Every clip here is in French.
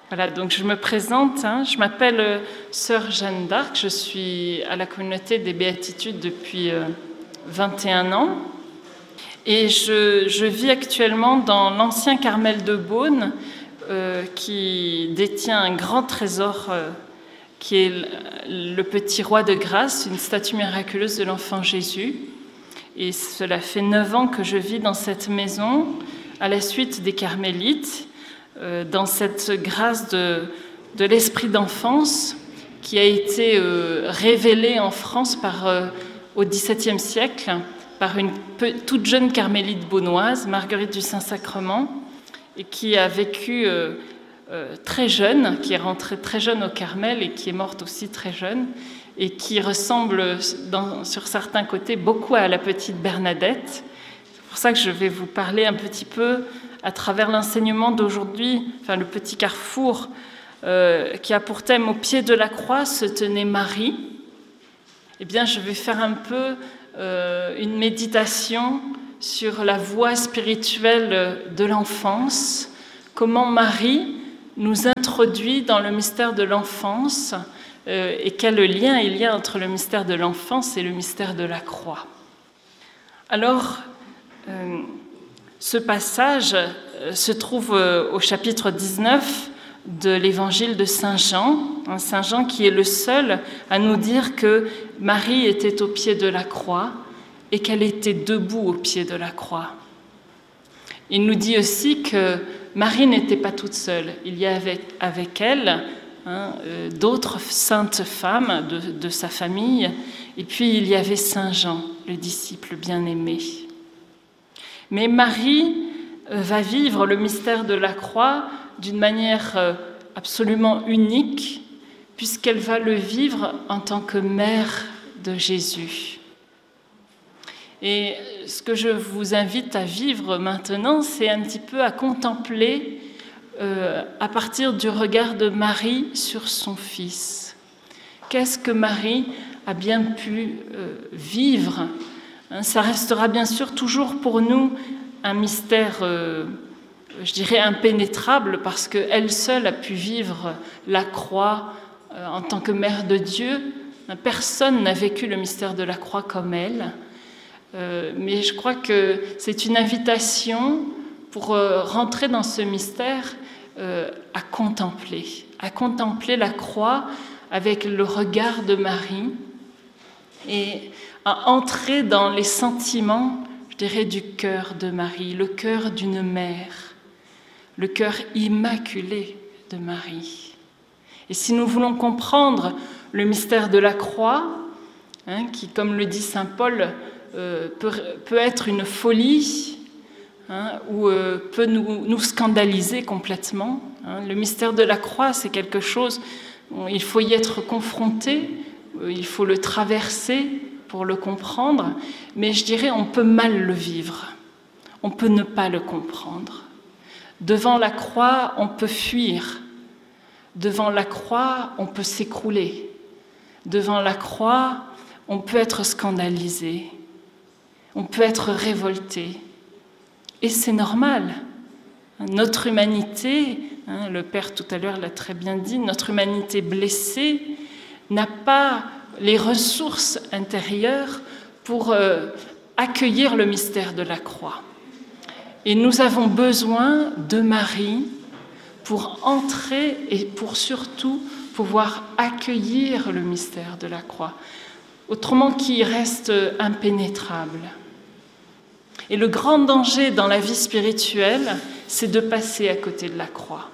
Voilà, donc je me présente, je m'appelle Sœur Jeanne d'Arc, je suis à la communauté des Béatitudes depuis 21 ans et je vis actuellement dans l'ancien Carmel de Beaune qui détient un grand trésor qui est le petit roi de grâce, une statue miraculeuse de l'enfant Jésus. Et cela fait 9 ans que je vis dans cette maison à la suite des Carmélites, dans cette grâce de l'esprit d'enfance qui a été révélée en France au XVIIe siècle par une toute jeune carmélite beaunoise, Marguerite du Saint-Sacrement, et qui a vécu très jeune, qui est rentrée très jeune au Carmel et qui est morte aussi très jeune, et qui ressemble sur certains côtés beaucoup à la petite Bernadette. C'est pour ça que je vais vous parler un petit peu à travers l'enseignement d'aujourd'hui, le petit carrefour qui a pour thème « Au pied de la croix se tenait Marie ». Eh bien, je vais faire un peu une méditation sur la voie spirituelle de l'enfance, comment Marie nous introduit dans le mystère de l'enfance et quel lien il y a entre le mystère de l'enfance et le mystère de la croix. Alors, ce passage se trouve au chapitre 19 de l'évangile de Saint Jean, Saint Jean qui est le seul à nous dire que Marie était au pied de la croix et qu'elle était debout au pied de la croix. Il nous dit aussi que Marie n'était pas toute seule, il y avait avec elle d'autres saintes femmes de sa famille, et puis il y avait Saint Jean, le disciple bien-aimé. Mais Marie va vivre le mystère de la croix d'une manière absolument unique, puisqu'elle va le vivre en tant que mère de Jésus. Et ce que je vous invite à vivre maintenant, c'est un petit peu à contempler à partir du regard de Marie sur son Fils. Qu'est-ce que Marie a bien pu vivre ? Ça restera bien sûr toujours pour nous un mystère, je dirais, impénétrable, parce qu'elle seule a pu vivre la croix en tant que mère de Dieu. Personne n'a vécu le mystère de la croix comme elle. Mais je crois que c'est une invitation pour rentrer dans ce mystère à contempler la croix avec le regard de Marie et à entrer dans les sentiments, je dirais, du cœur de Marie, le cœur d'une mère, le cœur immaculé de Marie. Et si nous voulons comprendre le mystère de la croix, qui, comme le dit saint Paul, peut être une folie, ou peut nous scandaliser complètement. Le mystère de la croix, c'est quelque chose, il faut y être confronté, il faut le traverser pour le comprendre, mais je dirais on peut mal le vivre, on peut ne pas le comprendre. Devant la croix, on peut fuir. Devant la croix, on peut s'écrouler. Devant la croix, on peut être scandalisé. On peut être révolté. Et c'est normal. Notre humanité, le Père tout à l'heure l'a très bien dit, notre humanité blessée n'a pas les ressources intérieures pour accueillir le mystère de la croix. Et nous avons besoin de Marie pour entrer et pour surtout pouvoir accueillir le mystère de la croix, autrement qu'il reste impénétrable. Et le grand danger dans la vie spirituelle, c'est de passer à côté de la croix.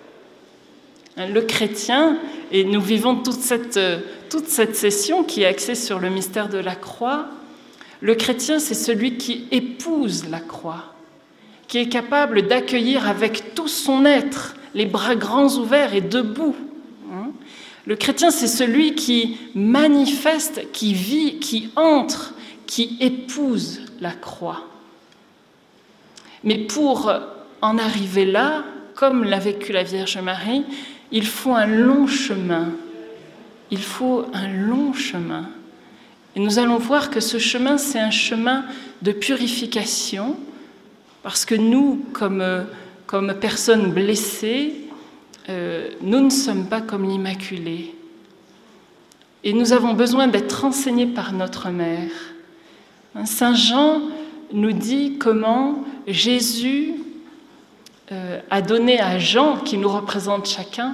Le chrétien, et nous vivons toute cette session qui est axée sur le mystère de la croix, le chrétien, c'est celui qui épouse la croix, qui est capable d'accueillir avec tout son être, les bras grands ouverts et debout. Le chrétien, c'est celui qui manifeste, qui vit, qui entre, qui épouse la croix. Mais pour en arriver là, comme l'a vécu la Vierge Marie, il faut un long chemin. Il faut un long chemin. Et nous allons voir que ce chemin, c'est un chemin de purification, parce que nous, comme personnes blessées, nous ne sommes pas comme l'Immaculée. Et nous avons besoin d'être enseignés par notre mère. Saint Jean nous dit comment Jésus a donné à Jean, qui nous représente chacun,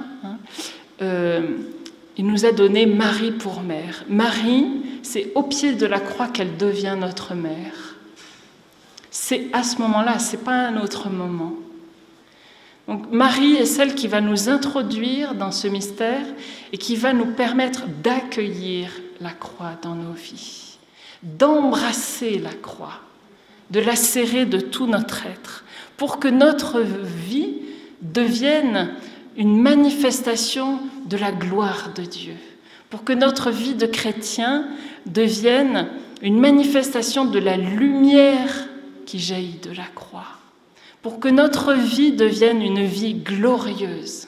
il nous a donné Marie pour mère. Marie, c'est au pied de la croix qu'elle devient notre mère. C'est à ce moment-là, ce n'est pas un autre moment. Donc Marie est celle qui va nous introduire dans ce mystère et qui va nous permettre d'accueillir la croix dans nos vies, d'embrasser la croix, de la serrer de tout notre être, pour que notre vie devienne une manifestation de la gloire de Dieu, pour que notre vie de chrétien devienne une manifestation de la lumière qui jaillit de la croix, pour que notre vie devienne une vie glorieuse.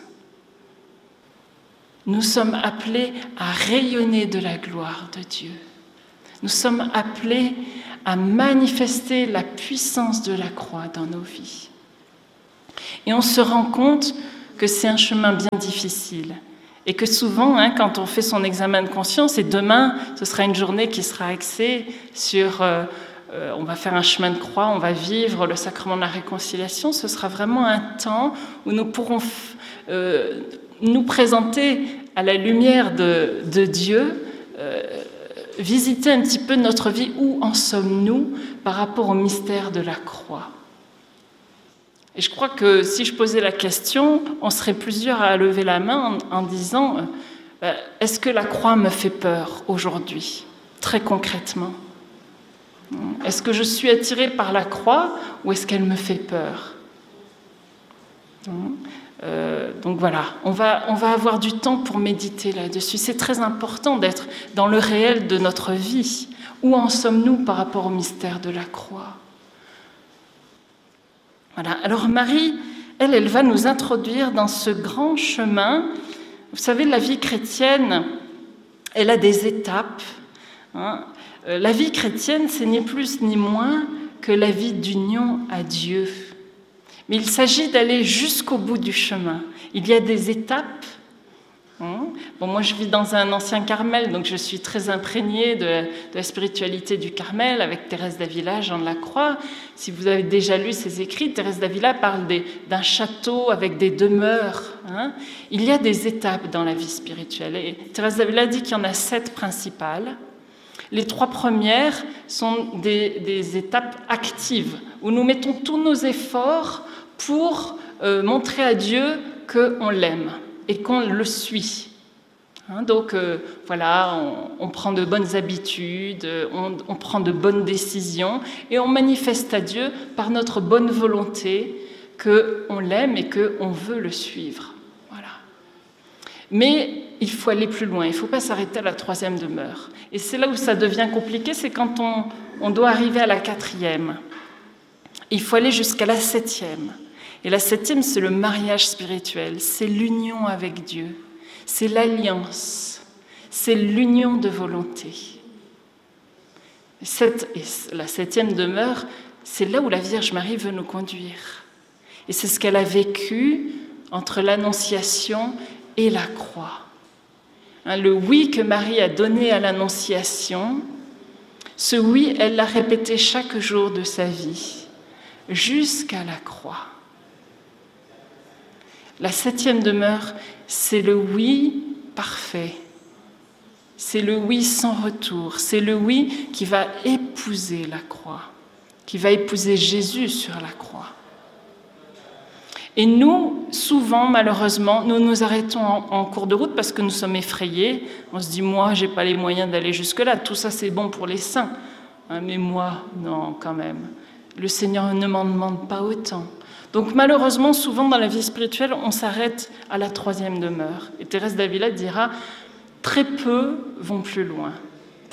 Nous sommes appelés à rayonner de la gloire de Dieu. Nous sommes appelés à manifester la puissance de la croix dans nos vies. Et on se rend compte que c'est un chemin bien difficile. Et que souvent, quand on fait son examen de conscience, et demain, ce sera une journée qui sera axée sur... on va faire un chemin de croix, on va vivre le sacrement de la réconciliation. Ce sera vraiment un temps où nous pourrons nous présenter à la lumière de Dieu, visiter un petit peu notre vie, où en sommes-nous par rapport au mystère de la croix. Et je crois que si je posais la question, on serait plusieurs à lever la main en disant « Est-ce que la croix me fait peur aujourd'hui ?» Très concrètement. Est-ce que je suis attirée par la croix ou est-ce qu'elle me fait peur ? Donc voilà, on va avoir du temps pour méditer là-dessus. C'est très important d'être dans le réel de notre vie. Où en sommes-nous par rapport au mystère de la croix ? Voilà. Alors Marie, elle va nous introduire dans ce grand chemin. Vous savez, la vie chrétienne, elle a des étapes. La vie chrétienne, c'est ni plus ni moins que la vie d'union à Dieu. Mais il s'agit d'aller jusqu'au bout du chemin. Il y a des étapes. Bon, moi, je vis dans un ancien Carmel, donc je suis très imprégnée de la spiritualité du Carmel, avec Thérèse d'Avila, Jean de la Croix. Si vous avez déjà lu ses écrits, Thérèse d'Avila parle d'un château avec des demeures. Il y a des étapes dans la vie spirituelle. Et Thérèse d'Avila dit qu'il y en a 7 principales. Les 3 premières sont des étapes actives, où nous mettons tous nos efforts pour montrer à Dieu qu'on l'aime et qu'on le suit. Donc voilà, on prend de bonnes habitudes, on prend de bonnes décisions et on manifeste à Dieu par notre bonne volonté qu'on l'aime et qu'on veut le suivre. Voilà. Mais il faut aller plus loin, il ne faut pas s'arrêter à la 3e demeure. Et c'est là où ça devient compliqué, c'est quand on doit arriver à la 4e. Il faut aller jusqu'à la 7e. Et la 7e, c'est le mariage spirituel, c'est l'union avec Dieu, c'est l'alliance, c'est l'union de volonté. La 7e demeure, c'est là où la Vierge Marie veut nous conduire. Et c'est ce qu'elle a vécu entre l'Annonciation et la croix. Le oui que Marie a donné à l'Annonciation, ce oui, elle l'a répété chaque jour de sa vie, jusqu'à la croix. La 7e demeure, c'est le oui parfait. C'est le oui sans retour. C'est le oui qui va épouser la croix, qui va épouser Jésus sur la croix. Et nous, souvent, malheureusement, nous nous arrêtons en cours de route parce que nous sommes effrayés. On se dit, moi, je n'ai pas les moyens d'aller jusque-là. Tout ça, c'est bon pour les saints. Mais moi, non, quand même. Le Seigneur ne m'en demande pas autant. Donc malheureusement, souvent dans la vie spirituelle, on s'arrête à la 3e demeure. Et Thérèse d'Avila dira, très peu vont plus loin. Pourquoi ?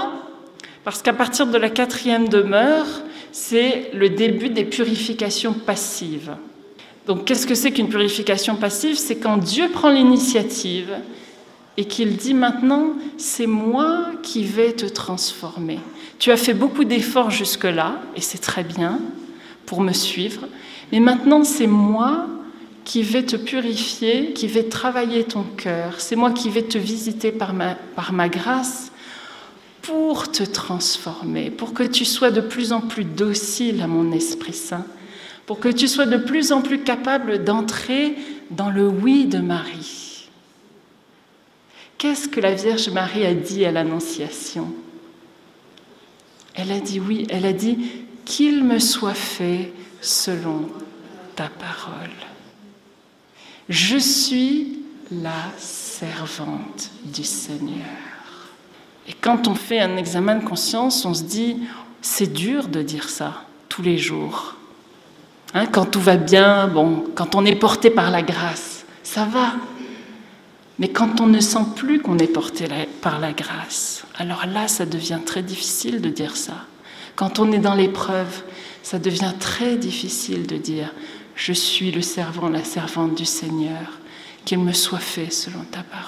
Parce qu'à partir de la 4e demeure, c'est le début des purifications passives. Donc qu'est-ce que c'est qu'une purification passive ? C'est quand Dieu prend l'initiative et qu'il dit maintenant, c'est moi qui vais te transformer. Tu as fait beaucoup d'efforts jusque-là, et c'est très bien, pour me suivre. Mais maintenant, c'est moi qui vais te purifier, qui vais travailler ton cœur. C'est moi qui vais te visiter par ma grâce pour te transformer, pour que tu sois de plus en plus docile à mon Esprit Saint, pour que tu sois de plus en plus capable d'entrer dans le oui de Marie. Qu'est-ce que la Vierge Marie a dit à l'Annonciation ? Elle a dit oui, elle a dit « qu'il me soit fait selon ta parole ». Je suis la servante du Seigneur. Et quand on fait un examen de conscience, on se dit « c'est dur de dire ça tous les jours ». Quand tout va bien, quand on est porté par la grâce, ça va. Mais quand on ne sent plus qu'on est porté par la grâce, alors là, ça devient très difficile de dire ça. Quand on est dans l'épreuve, ça devient très difficile de dire « je suis le servant, la servante du Seigneur, qu'il me soit fait selon ta parole ».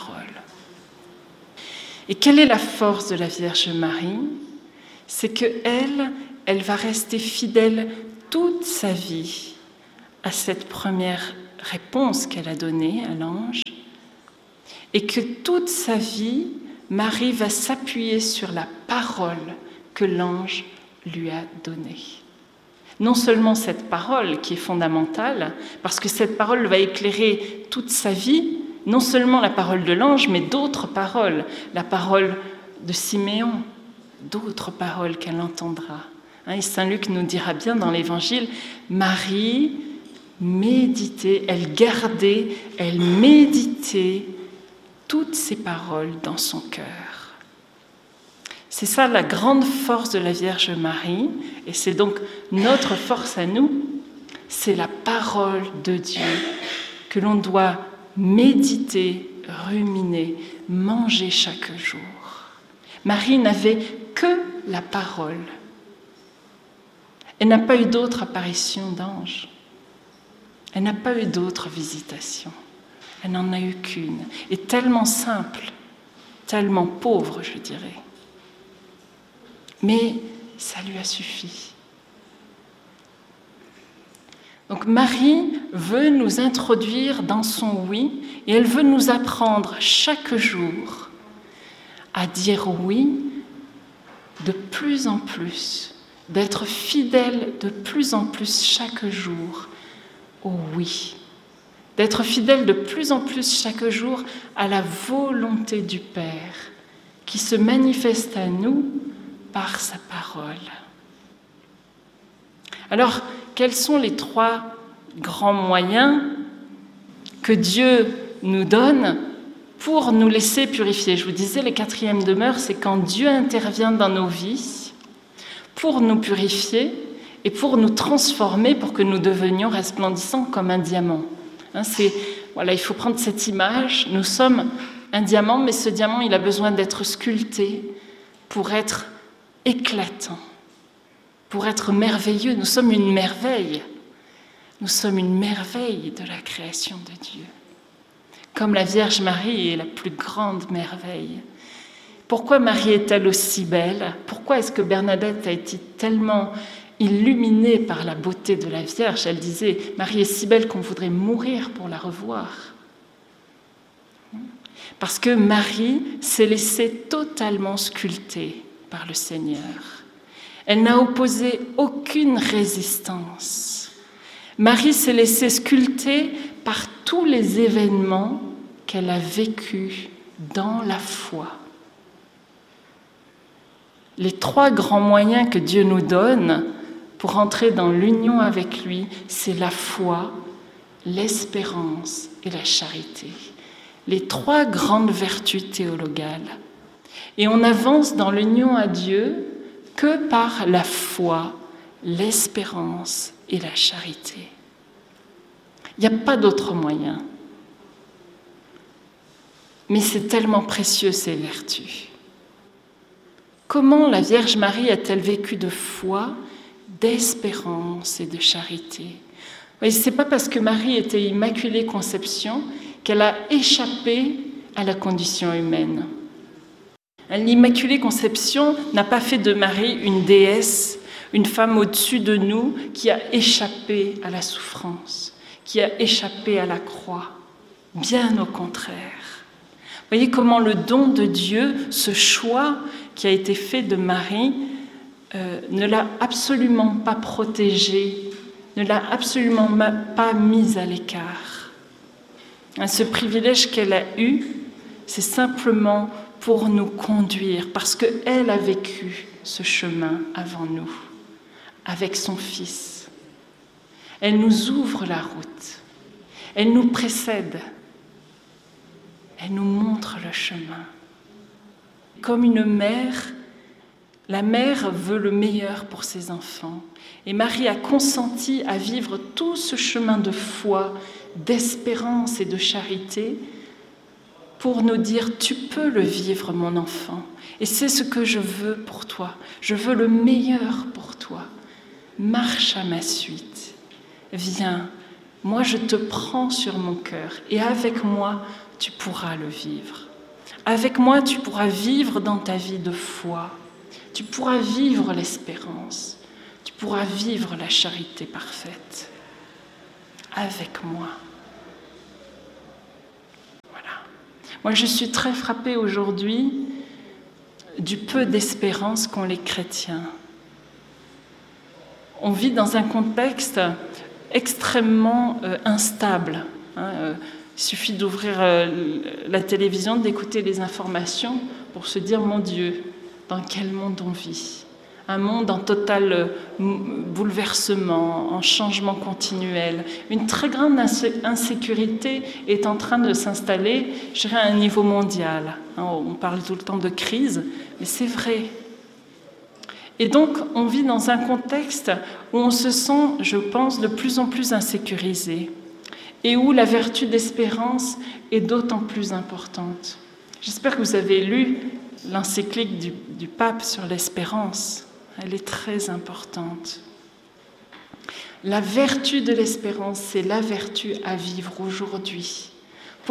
Et quelle est la force de la Vierge Marie ? C'est qu'elle va rester fidèle toute sa vie à cette première réponse qu'elle a donnée à l'ange, et que toute sa vie, Marie va s'appuyer sur la parole que l'ange lui a donnée. Non seulement cette parole qui est fondamentale, parce que cette parole va éclairer toute sa vie, non seulement la parole de l'ange, mais d'autres paroles, la parole de Siméon, d'autres paroles qu'elle entendra. Et Saint Luc nous dira bien dans l'Évangile, Marie méditait, elle gardait, elle méditait toutes ces paroles dans son cœur. C'est ça la grande force de la Vierge Marie, et c'est donc notre force à nous, c'est la parole de Dieu que l'on doit méditer, ruminer, manger chaque jour. Marie n'avait que la parole. Elle n'a pas eu d'autre apparition d'ange. Elle n'a pas eu d'autre visitation. Elle n'en a eu qu'une. Et tellement simple, tellement pauvre, je dirais. Mais ça lui a suffi. Donc Marie veut nous introduire dans son oui, et elle veut nous apprendre chaque jour à dire oui de plus en plus, d'être fidèle de plus en plus chaque jour au oui, d'être fidèle de plus en plus chaque jour à la volonté du Père qui se manifeste à nous par sa parole. Alors, quels sont les 3 grands moyens que Dieu nous donne pour nous laisser purifier ? Je vous disais, les 4e demeures, c'est quand Dieu intervient dans nos vies pour nous purifier et pour nous transformer, pour que nous devenions resplendissants comme un diamant. Il faut prendre cette image. Nous sommes un diamant, mais ce diamant, il a besoin d'être sculpté pour être éclatant, pour être merveilleux. Nous sommes une merveille. Nous sommes une merveille de la création de Dieu. Comme la Vierge Marie est la plus grande merveille. Pourquoi Marie est-elle aussi belle ? Pourquoi est-ce que Bernadette a été tellement illuminée par la beauté de la Vierge ? Elle disait « Marie est si belle qu'on voudrait mourir pour la revoir ». Parce que Marie s'est laissée totalement sculpter par le Seigneur. Elle n'a opposé aucune résistance. Marie s'est laissée sculpter par tous les événements qu'elle a vécus dans la foi. Les 3 grands moyens que Dieu nous donne pour entrer dans l'union avec lui, c'est la foi, l'espérance et la charité. Les 3 grandes vertus théologales. Et on avance dans l'union à Dieu que par la foi, l'espérance et la charité. Il n'y a pas d'autre moyen. Mais c'est tellement précieux, ces vertus. Comment la Vierge Marie a-t-elle vécu de foi, d'espérance et de charité ? Ce n'est pas parce que Marie était Immaculée Conception qu'elle a échappé à la condition humaine. L'Immaculée Conception n'a pas fait de Marie une déesse, une femme au-dessus de nous qui a échappé à la souffrance, qui a échappé à la croix. Bien au contraire. Voyez comment le don de Dieu, ce choix qui a été fait de Marie, ne l'a absolument pas protégée, ne l'a absolument pas mise à l'écart. Ce privilège qu'elle a eu, c'est simplement pour nous conduire, parce qu'elle a vécu ce chemin avant nous, avec son Fils. Elle nous ouvre la route, elle nous précède, elle nous montre le chemin. Comme une mère, la mère veut le meilleur pour ses enfants. Et Marie a consenti à vivre tout ce chemin de foi, d'espérance et de charité pour nous dire « Tu peux le vivre, mon enfant, et c'est ce que je veux pour toi. Je veux le meilleur pour toi. Marche à ma suite. Viens, moi je te prends sur mon cœur, et avec moi, tu pourras le vivre. Avec moi, tu pourras vivre dans ta vie de foi. Tu pourras vivre l'espérance. Tu pourras vivre la charité parfaite. Avec moi. » Voilà. Moi, je suis très frappée aujourd'hui du peu d'espérance qu'ont les chrétiens. On vit dans un contexte extrêmement instable. Il suffit d'ouvrir la télévision, d'écouter les informations pour se dire « Mon Dieu, dans quel monde on vit ?» Un monde en total bouleversement, en changement continuel. Une très grande insécurité est en train de s'installer, je dirais, à un niveau mondial. On parle tout le temps de crise, mais c'est vrai. Et donc, on vit dans un contexte où on se sent, je pense, de plus en plus insécurisé et où la vertu d'espérance est d'autant plus importante. J'espère que vous avez lu l'encyclique du pape sur l'espérance. Elle est très importante. La vertu de l'espérance, c'est la vertu à vivre aujourd'hui. Pourquoi ?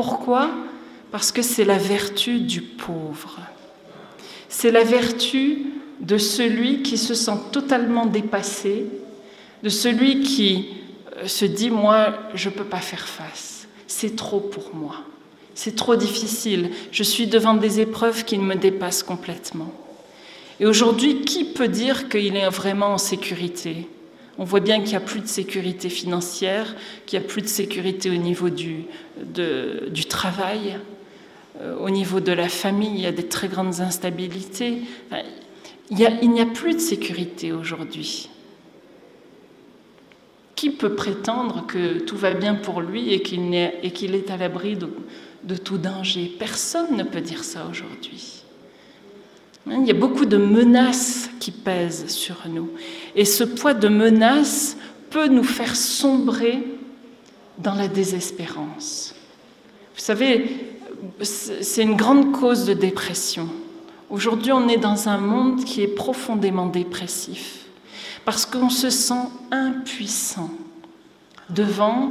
Parce que c'est la vertu du pauvre. C'est la vertu de celui qui se sent totalement dépassé, de celui qui se dit « moi, je ne peux pas faire face, c'est trop pour moi, c'est trop difficile, je suis devant des épreuves qui me dépassent complètement ». Et aujourd'hui, qui peut dire qu'il est vraiment en sécurité ? On voit bien qu'il n'y a plus de sécurité financière, qu'il n'y a plus de sécurité au niveau du travail, au niveau de la famille, il y a des très grandes instabilités. Enfin, il n'y a plus de sécurité aujourd'hui. Qui peut prétendre que tout va bien pour lui et qu'il est à l'abri de tout danger ? Personne ne peut dire ça aujourd'hui. Il y a beaucoup de menaces qui pèsent sur nous. Et ce poids de menaces peut nous faire sombrer dans la désespérance. Vous savez, c'est une grande cause de dépression. Aujourd'hui, on est dans un monde qui est profondément dépressif parce qu'on se sent impuissant devant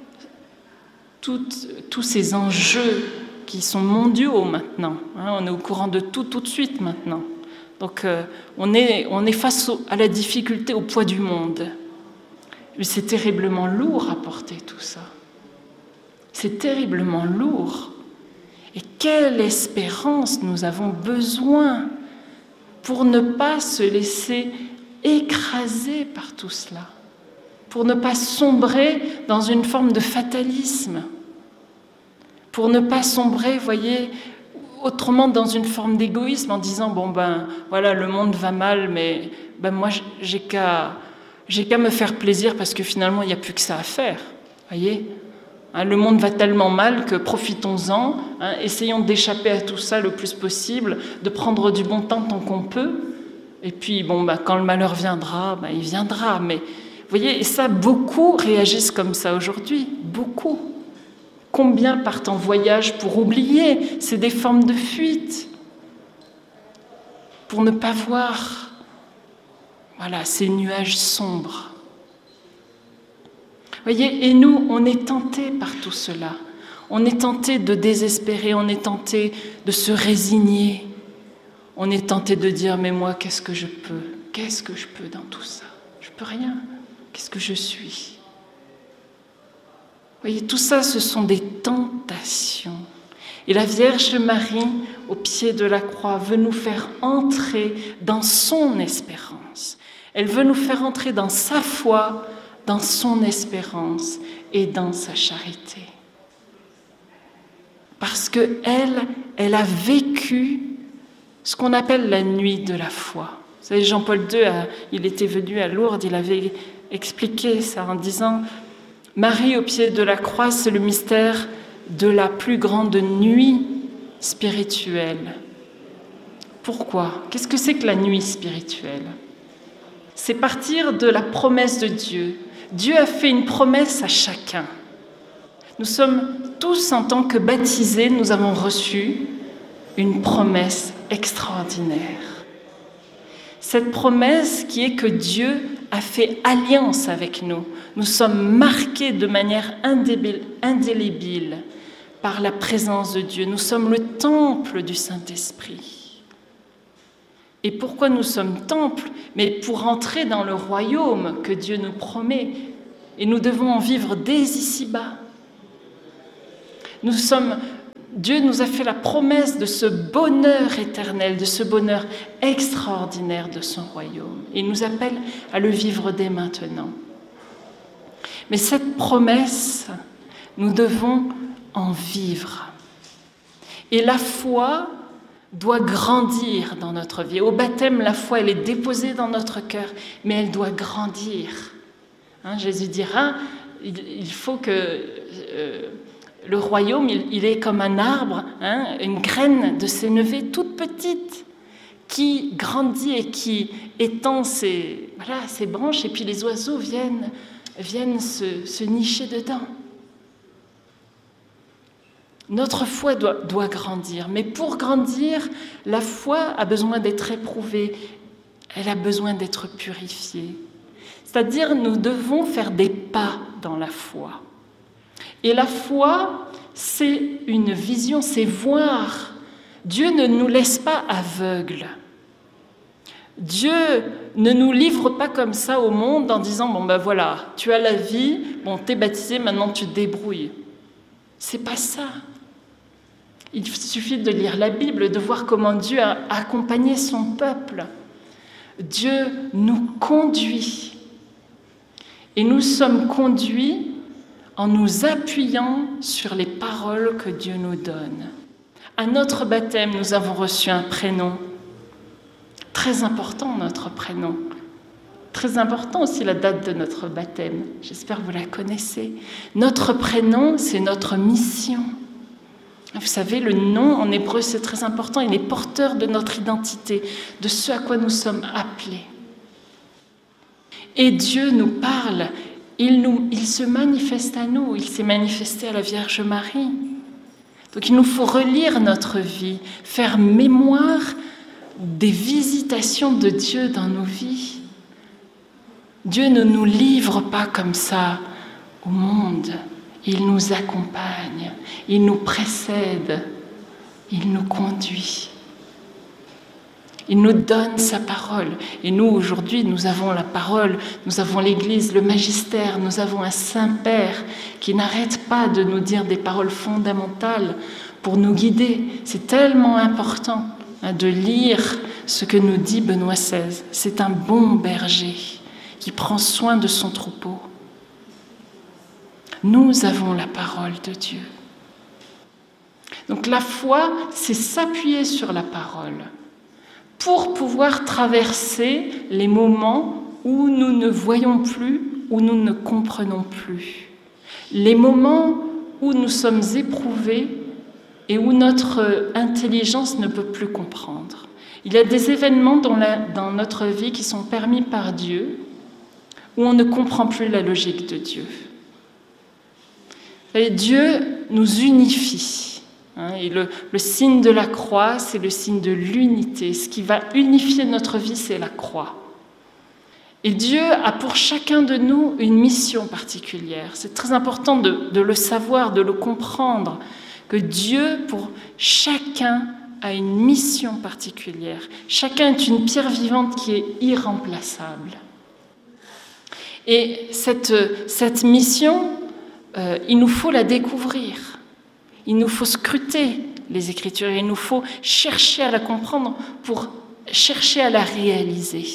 tous ces enjeux qui sont mondiaux maintenant. On est au courant de tout de suite maintenant. Donc on est face à la difficulté, au poids du monde. Mais c'est terriblement lourd à porter tout ça. C'est terriblement lourd. Et quelle espérance nous avons besoin pour ne pas se laisser écraser par tout cela, pour ne pas sombrer dans une forme de fatalisme, pour ne pas sombrer, voyez, autrement dans une forme d'égoïsme en disant bon ben voilà, le monde va mal, mais ben moi j'ai qu'à me faire plaisir parce que finalement il n'y a plus que ça à faire, voyez. Le monde va tellement mal que profitons-en, essayons d'échapper à tout ça le plus possible, de prendre du bon temps tant qu'on peut, et puis bon ben quand le malheur viendra, ben il viendra. Mais vous voyez, et ça, beaucoup réagissent comme ça aujourd'hui, beaucoup. Combien partent en voyage pour oublier ? C'est des formes de fuite. Pour ne pas voir, voilà, ces nuages sombres. Voyez, et nous, on est tentés par tout cela. On est tentés de désespérer, on est tentés de se résigner. On est tentés de dire, mais moi, qu'est-ce que je peux ? Qu'est-ce que je peux dans tout ça ? Je peux rien. Qu'est-ce que je suis ? Voyez, tout ça, ce sont des tentations. Et la Vierge Marie, au pied de la croix, veut nous faire entrer dans son espérance. Elle veut nous faire entrer dans sa foi, dans son espérance et dans sa charité. Parce qu'elle a vécu ce qu'on appelle la nuit de la foi. Vous savez, Jean-Paul II, il était venu à Lourdes, il avait expliqué ça en disant « Marie au pied de la croix, c'est le mystère de la plus grande nuit spirituelle. » Pourquoi ? Qu'est-ce que c'est que la nuit spirituelle ? C'est partir de la promesse de Dieu. Dieu a fait une promesse à chacun. Nous sommes tous, en tant que baptisés, nous avons reçu une promesse extraordinaire. Cette promesse qui est que Dieu a fait alliance avec nous. Nous sommes marqués de manière indélébile par la présence de Dieu. Nous sommes le temple du Saint-Esprit. Et pourquoi nous sommes temple ? Mais pour entrer dans le royaume que Dieu nous promet. Et nous devons en vivre dès ici-bas. Dieu nous a fait la promesse de ce bonheur éternel, de ce bonheur extraordinaire de son royaume. Il nous appelle à le vivre dès maintenant. Mais cette promesse, nous devons en vivre. Et la foi doit grandir dans notre vie. Au baptême, la foi, elle est déposée dans notre cœur, mais elle doit grandir. Jésus dira, il faut que le royaume, il est comme un arbre, une graine de sénévé toute petite, qui grandit et qui étend ses branches, et puis les oiseaux viennent se nicher dedans. Notre foi doit grandir, mais pour grandir, la foi a besoin d'être éprouvée, elle a besoin d'être purifiée. C'est-à-dire, nous devons faire des pas dans la foi. Et la foi, c'est une vision, c'est voir. Dieu ne nous laisse pas aveugles. Dieu ne nous livre pas comme ça au monde en disant « Bon ben voilà, tu as la vie, bon t'es baptisé, maintenant tu te débrouilles ». C'est pas ça. Il suffit de lire la Bible, de voir comment Dieu a accompagné son peuple. Dieu nous conduit. Et nous sommes conduits en nous appuyant sur les paroles que Dieu nous donne. À notre baptême, nous avons reçu un prénom. Très important, notre prénom. Très important aussi la date de notre baptême. J'espère que vous la connaissez. Notre prénom, c'est notre mission. Vous savez, le nom en hébreu, c'est très important. Il est porteur de notre identité, de ce à quoi nous sommes appelés. Et Dieu nous parle. Il se manifeste à nous. Il s'est manifesté à la Vierge Marie. Donc il nous faut relire notre vie, faire mémoire des visitations de Dieu dans nos vies. Dieu ne nous livre pas comme ça au monde. Il nous accompagne, il nous précède, il nous conduit. Il nous donne sa parole. Et nous, aujourd'hui, nous avons la parole, nous avons l'Église, le magistère, nous avons un Saint-Père qui n'arrête pas de nous dire des paroles fondamentales pour nous guider. C'est tellement important de lire ce que nous dit Benoît XVI. C'est un bon berger qui prend soin de son troupeau. Nous avons la parole de Dieu. Donc la foi, c'est s'appuyer sur la parole pour pouvoir traverser les moments où nous ne voyons plus, où nous ne comprenons plus. Les moments où nous sommes éprouvés et où notre intelligence ne peut plus comprendre. Il y a des événements dans notre vie qui sont permis par Dieu, où on ne comprend plus la logique de Dieu. Et Dieu nous unifie. Et le signe de la croix, c'est le signe de l'unité. Ce qui va unifier notre vie, c'est la croix. Et Dieu a pour chacun de nous une mission particulière. C'est très important de le savoir, de le comprendre, que Dieu, pour chacun, a une mission particulière. Chacun est une pierre vivante qui est irremplaçable. Et cette mission, il nous faut la découvrir. Il nous faut scruter les Écritures. Il nous faut chercher à la comprendre pour chercher à la réaliser.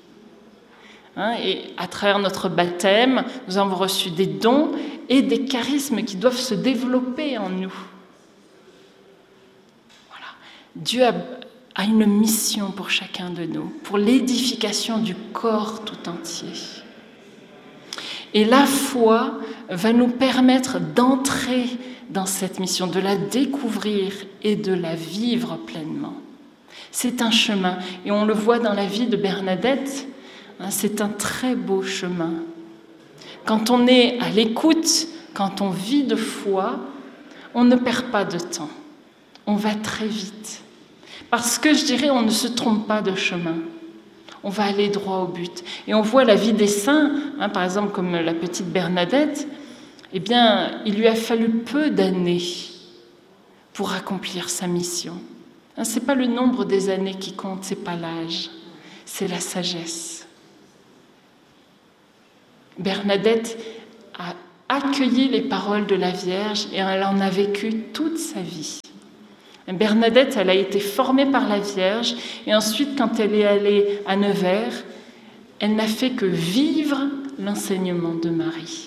Et à travers notre baptême, nous avons reçu des dons et des charismes qui doivent se développer en nous. Voilà. Dieu a une mission pour chacun de nous, pour l'édification du corps tout entier. Et la foi va nous permettre d'entrer dans cette mission, de la découvrir et de la vivre pleinement. C'est un chemin, et on le voit dans la vie de Bernadette, c'est un très beau chemin. Quand on est à l'écoute, quand on vit de foi, on ne perd pas de temps, on va très vite. Parce que, je dirais, on ne se trompe pas de chemin. On va aller droit au but. Et on voit la vie des saints, par exemple comme la petite Bernadette, eh bien, il lui a fallu peu d'années pour accomplir sa mission. Ce n'est pas le nombre des années qui compte, ce n'est pas l'âge, c'est la sagesse. Bernadette a accueilli les paroles de la Vierge et elle en a vécu toute sa vie. Bernadette, elle a été formée par la Vierge et ensuite, quand elle est allée à Nevers, elle n'a fait que vivre l'enseignement de Marie.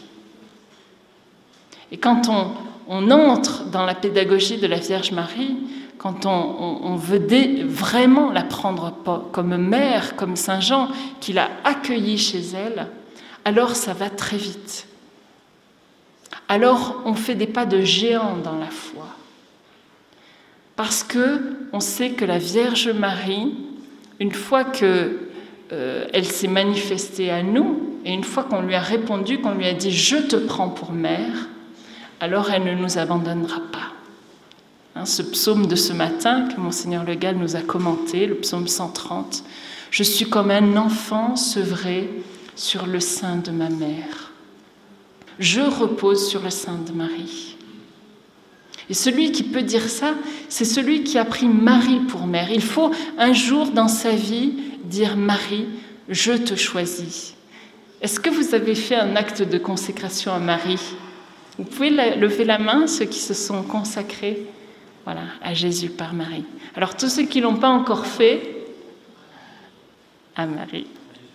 Et quand on entre dans la pédagogie de la Vierge Marie, quand on veut vraiment la prendre comme mère, comme Saint Jean, qui l'a accueillie chez elle, alors ça va très vite. Alors on fait des pas de géant dans la foi. Parce qu'on sait que la Vierge Marie, une fois qu'elle s'est manifestée à nous, et une fois qu'on lui a répondu, qu'on lui a dit « Je te prends pour mère », alors elle ne nous abandonnera pas. Ce psaume de ce matin que Monseigneur Le Gall nous a commenté, le psaume 130, « Je suis comme un enfant sevré sur le sein de ma mère. Je repose sur le sein de Marie. » Et celui qui peut dire ça, c'est celui qui a pris Marie pour mère. Il faut un jour dans sa vie dire « Marie, je te choisis ». Est-ce que vous avez fait un acte de consécration à Marie ? Vous pouvez lever la main, ceux qui se sont consacrés à Jésus par Marie. Alors tous ceux qui ne l'ont pas encore fait, à Marie.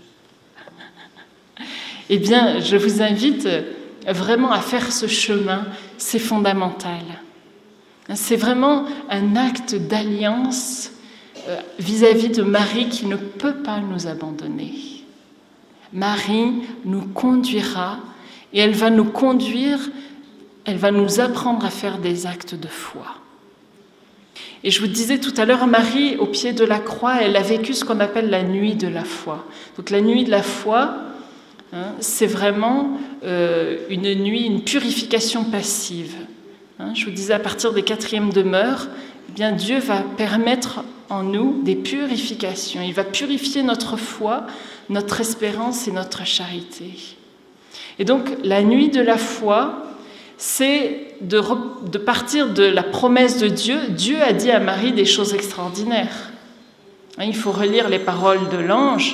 Eh bien, je vous invite vraiment à faire ce chemin, c'est fondamental. C'est vraiment un acte d'alliance vis-à-vis de Marie qui ne peut pas nous abandonner. Marie nous conduira et elle va nous conduire, elle va nous apprendre à faire des actes de foi. Et je vous disais tout à l'heure, Marie, au pied de la croix, elle a vécu ce qu'on appelle la nuit de la foi. Donc la nuit de la foi, c'est vraiment une nuit, une purification passive. Je vous disais, à partir des 4e demeures, eh bien, Dieu va permettre en nous des purifications. Il va purifier notre foi, notre espérance et notre charité. Et donc, la nuit de la foi, c'est de partir de la promesse de Dieu. Dieu a dit à Marie des choses extraordinaires. Il faut relire les paroles de l'ange.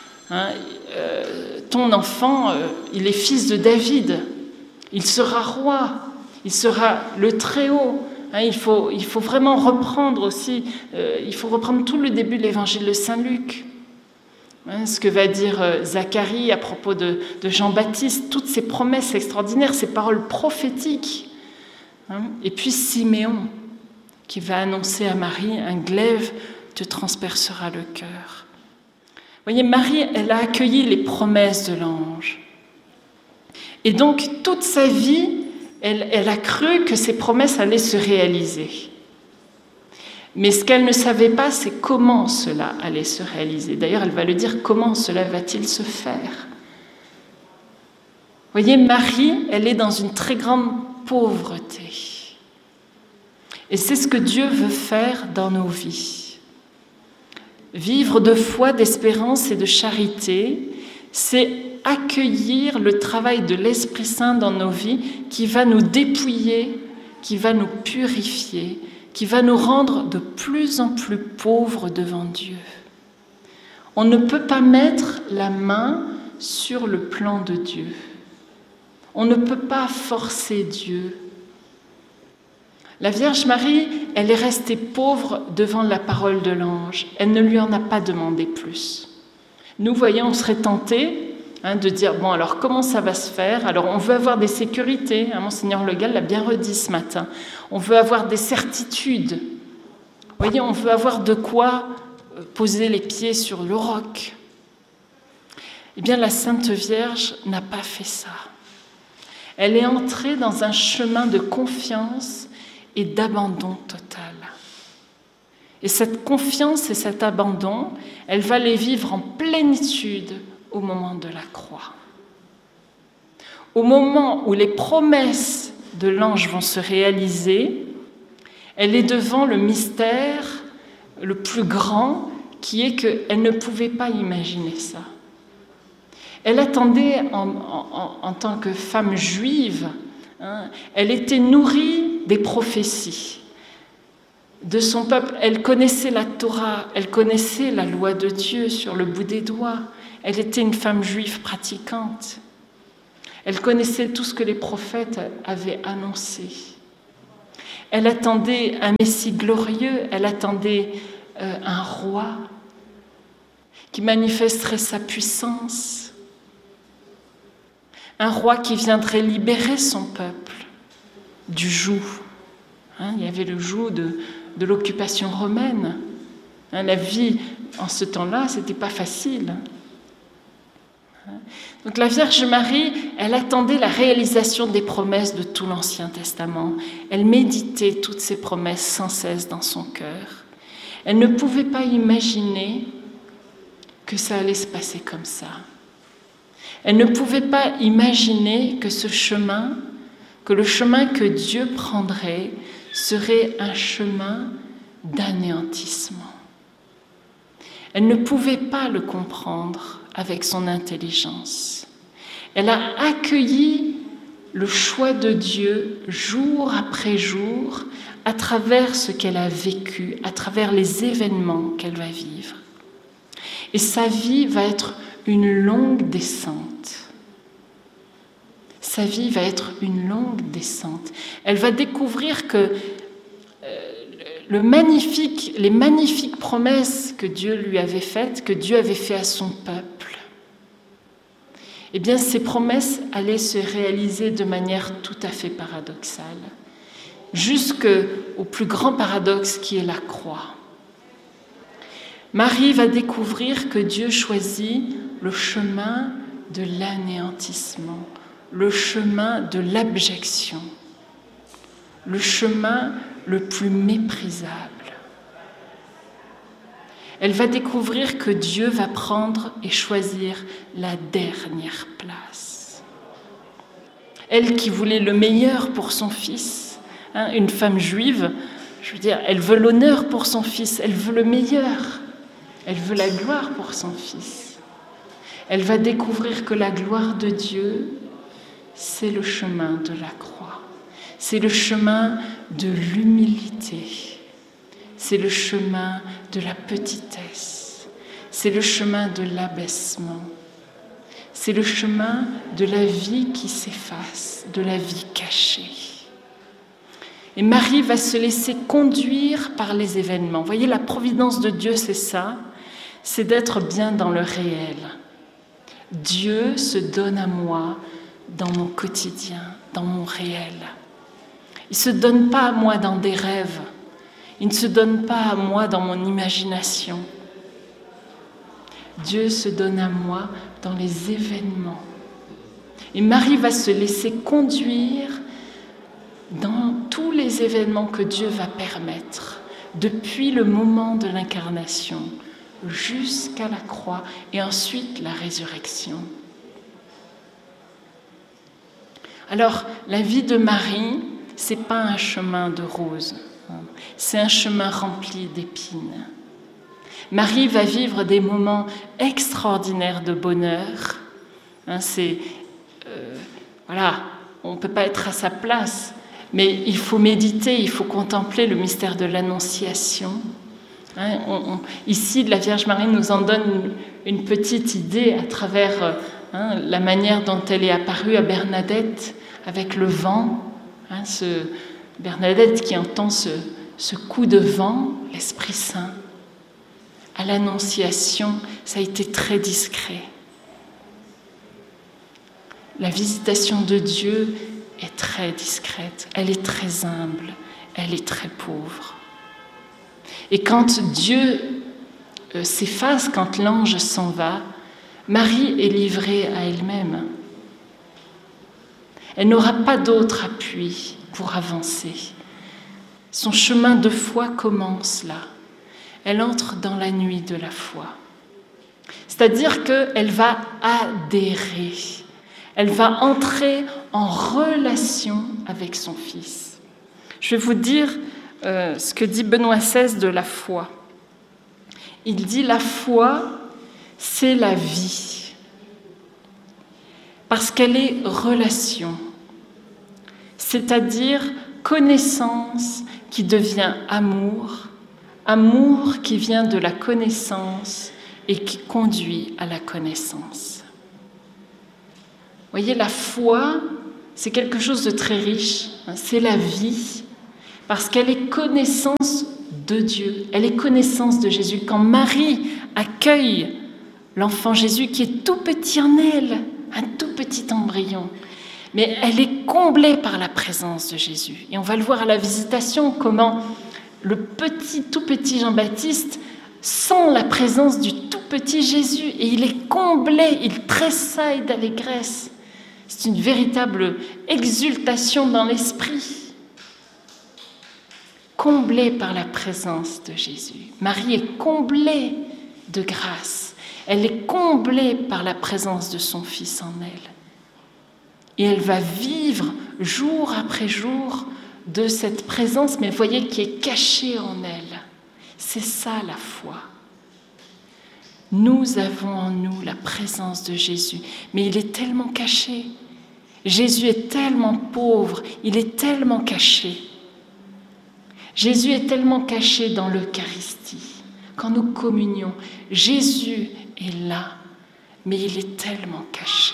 Ton enfant, il est fils de David. Il sera roi. Il sera le Très-Haut. Il faut vraiment reprendre aussi, il faut reprendre tout le début de l'évangile de Saint Luc. Ce que va dire Zacharie à propos de Jean-Baptiste, toutes ces promesses extraordinaires, ces paroles prophétiques. Et puis Siméon, qui va annoncer à Marie, un glaive te transpercera le cœur. Vous voyez, Marie, elle a accueilli les promesses de l'ange. Et donc, toute sa vie, elle a cru que ces promesses allaient se réaliser. Mais ce qu'elle ne savait pas, c'est comment cela allait se réaliser. D'ailleurs, elle va le dire, comment cela va-t-il se faire ? Vous voyez, Marie, elle est dans une très grande pauvreté. Et c'est ce que Dieu veut faire dans nos vies. Vivre de foi, d'espérance et de charité, c'est accueillir le travail de l'Esprit Saint dans nos vies qui va nous dépouiller, qui va nous purifier, qui va nous rendre de plus en plus pauvres devant Dieu. On ne peut pas mettre la main sur le plan de Dieu. On ne peut pas forcer Dieu. La Vierge Marie, elle est restée pauvre devant la parole de l'ange. Elle ne lui en a pas demandé plus. Nous, voyons, on serait tentés de dire, bon, alors comment ça va se faire? Alors, on veut avoir des sécurités. Monseigneur Le Gall l'a bien redit ce matin. On veut avoir des certitudes. Vous voyez, on veut avoir de quoi poser les pieds sur le roc. Eh bien, la Sainte Vierge n'a pas fait ça. Elle est entrée dans un chemin de confiance et d'abandon total. Et cette confiance et cet abandon, elle va les vivre en plénitude au moment de la croix. Au moment où les promesses de l'ange vont se réaliser, elle est devant le mystère le plus grand, qui est qu'elle ne pouvait pas imaginer ça. Elle attendait en tant que femme juive, elle était nourrie des prophéties de son peuple. Elle connaissait la Torah, elle connaissait la loi de Dieu sur le bout des doigts. Elle était une femme juive pratiquante. Elle connaissait tout ce que les prophètes avaient annoncé. Elle attendait un Messie glorieux, elle attendait un roi qui manifesterait sa puissance, un roi qui viendrait libérer son peuple du joug. Il y avait le joug de l'occupation romaine. La vie en ce temps-là, c'était pas facile. Donc la Vierge Marie, elle attendait la réalisation des promesses de tout l'Ancien Testament. Elle méditait toutes ces promesses sans cesse dans son cœur. Elle ne pouvait pas imaginer que ça allait se passer comme ça. Elle ne pouvait pas imaginer que le chemin que Dieu prendrait serait un chemin d'anéantissement. Elle ne pouvait pas le comprendre avec son intelligence. Elle a accueilli le choix de Dieu jour après jour à travers ce qu'elle a vécu, à travers les événements qu'elle va vivre. Et sa vie va être une longue descente. Sa vie va être une longue descente. Elle va découvrir que les magnifiques promesses que Dieu lui avait faites, que Dieu avait fait à son peuple, eh bien, ces promesses allaient se réaliser de manière tout à fait paradoxale, jusqu'au plus grand paradoxe qui est la croix. Marie va découvrir que Dieu choisit le chemin de l'anéantissement, le chemin de l'abjection, le chemin le plus méprisable. Elle va découvrir que Dieu va prendre et choisir la dernière place. Elle qui voulait le meilleur pour son fils, une femme juive, je veux dire, elle veut l'honneur pour son fils, elle veut le meilleur, elle veut la gloire pour son fils. Elle va découvrir que la gloire de Dieu, c'est le chemin de la croix, c'est le chemin de l'humilité, c'est le chemin de la petitesse, c'est le chemin de l'abaissement, c'est le chemin de la vie qui s'efface, de la vie cachée. Et Marie va se laisser conduire par les événements. Vous voyez, la providence de Dieu, c'est ça, c'est d'être bien dans le réel. Dieu se donne à moi dans mon quotidien, dans mon réel. Il ne se donne pas à moi dans des rêves. Il ne se donne pas à moi dans mon imagination. Dieu se donne à moi dans les événements. Et Marie va se laisser conduire dans tous les événements que Dieu va permettre, depuis le moment de l'incarnation jusqu'à la croix et ensuite la résurrection. Alors, la vie de Marie, ce n'est pas un chemin de roses, c'est un chemin rempli d'épines. Marie va vivre des moments extraordinaires de bonheur. On ne peut pas être à sa place, mais il faut méditer, il faut contempler le mystère de l'Annonciation. Ici, la Vierge Marie nous en donne une petite idée à travers la manière dont elle est apparue à Bernadette avec le vent, Bernadette qui entend ce coup de vent, l'Esprit Saint. À l'Annonciation, ça a été très discret. La visitation de Dieu est très discrète, elle est très humble, elle est très pauvre. Et quand Dieu s'efface, quand l'ange s'en va, Marie est livrée à elle-même. Elle n'aura pas d'autre appui pour avancer. Son chemin de foi commence là. Elle entre dans la nuit de la foi. C'est-à-dire qu'elle va adhérer. Elle va entrer en relation avec son Fils. Je vais vous dire ce que dit Benoît XVI de la foi. Il dit « La foi, c'est la vie, parce qu'elle est relation, c'est-à-dire connaissance qui devient amour, amour qui vient de la connaissance et qui conduit à la connaissance. » Vous voyez, la foi, c'est quelque chose de très riche, c'est la vie, parce qu'elle est connaissance de Dieu, elle est connaissance de Jésus. Quand Marie accueille l'enfant Jésus qui est tout petit en elle, un tout petit embryon, mais elle est comblée par la présence de Jésus. Et on va le voir à la visitation, comment le tout petit Jean-Baptiste sent la présence du tout petit Jésus et il est comblé, il tressaille d'allégresse. C'est une véritable exultation dans l'esprit. Comblée par la présence de Jésus. Marie est comblée de grâce. Elle est comblée par la présence de son Fils en elle. Et elle va vivre jour après jour de cette présence, mais voyez, qui est cachée en elle. C'est ça la foi. Nous avons en nous la présence de Jésus, mais il est tellement caché. Jésus est tellement pauvre, il est tellement caché. Jésus est tellement caché dans l'Eucharistie. Quand nous communions, Jésus est là, mais il est tellement caché.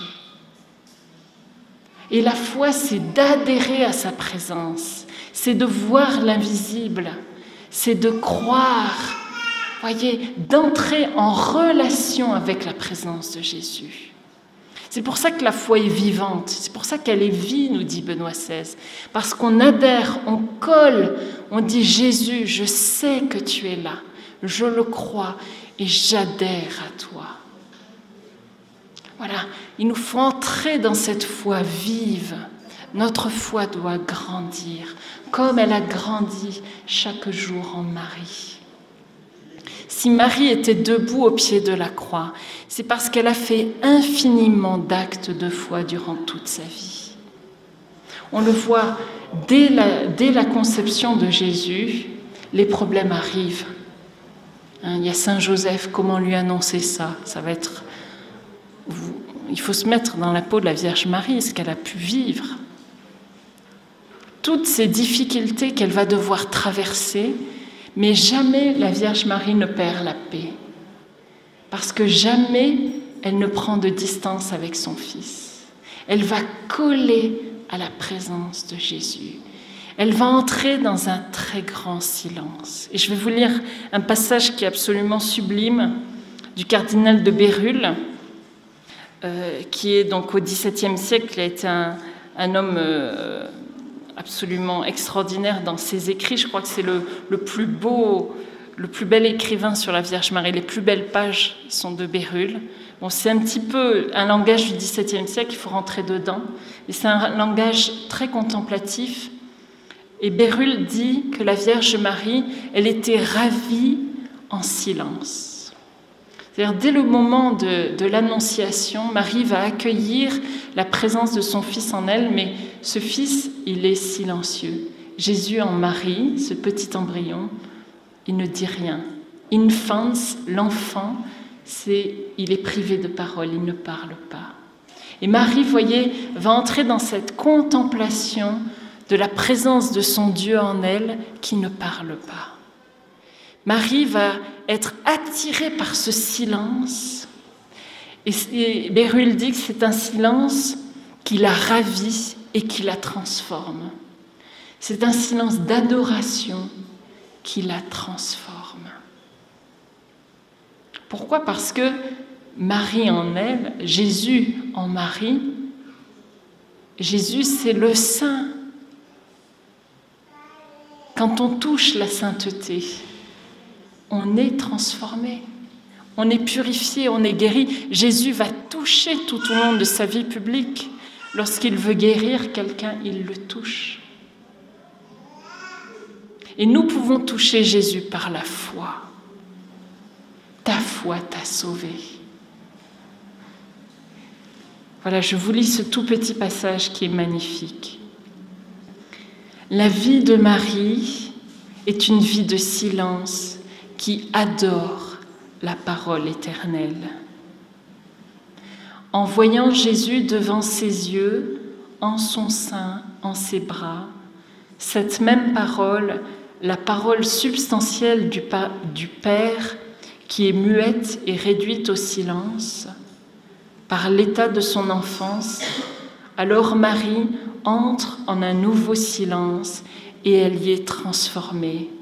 Et la foi, c'est d'adhérer à sa présence, c'est de voir l'invisible, c'est de croire, voyez, d'entrer en relation avec la présence de Jésus. C'est pour ça que la foi est vivante, c'est pour ça qu'elle est vie, nous dit Benoît XVI. Parce qu'on adhère, on colle, on dit « Jésus, je sais que tu es là, je le crois et j'adhère à toi ». Voilà, il nous faut entrer dans cette foi vive. Notre foi doit grandir, comme elle a grandi chaque jour en Marie. Si Marie était debout au pied de la croix, c'est parce qu'elle a fait infiniment d'actes de foi durant toute sa vie. On le voit dès la conception de Jésus, les problèmes arrivent. Il y a Saint Joseph, comment lui annoncer ça ? Ça va être... Il faut se mettre dans la peau de la Vierge Marie, ce qu'elle a pu vivre. Toutes ces difficultés qu'elle va devoir traverser, mais jamais la Vierge Marie ne perd la paix, parce que jamais elle ne prend de distance avec son Fils. Elle va coller à la présence de Jésus. Elle va entrer dans un très grand silence. Et je vais vous lire un passage qui est absolument sublime du cardinal de Bérulle, qui est donc au XVIIe siècle, il a été un homme absolument extraordinaire dans ses écrits. Je crois que c'est le plus bel écrivain sur la Vierge Marie. Les plus belles pages sont de Bérulle. Bon, c'est un petit peu un langage du XVIIe siècle, il faut rentrer dedans. Et c'est un langage très contemplatif. Et Bérulle dit que la Vierge Marie, elle était ravie en silence. C'est-à-dire, dès le moment de l'Annonciation, Marie va accueillir la présence de son Fils en elle, mais ce Fils, il est silencieux. Jésus en Marie, ce petit embryon, il ne dit rien. Infans, l'enfant, il est privé de parole, il ne parle pas. Et Marie, voyez, va entrer dans cette contemplation de la présence de son Dieu en elle qui ne parle pas. Marie va être attirée par ce silence Et Bérulle dit que c'est un silence qui la ravit et qui la transforme. C'est un silence d'adoration qui la transforme. Pourquoi ? Parce que Marie en elle, Jésus en Marie, Jésus c'est le saint. Quand on touche la sainteté, on est transformé, on est purifié, on est guéri. Jésus va toucher tout au long de sa vie publique. Lorsqu'il veut guérir quelqu'un, il le touche. Et nous pouvons toucher Jésus par la foi. Ta foi t'a sauvé. Voilà, je vous lis ce tout petit passage qui est magnifique. La vie de Marie est une vie de silence qui adore la parole éternelle. En voyant Jésus devant ses yeux, en son sein, en ses bras, cette même parole, la parole substantielle du Père, qui est muette et réduite au silence, par l'état de son enfance, alors Marie entre en un nouveau silence et elle y est transformée.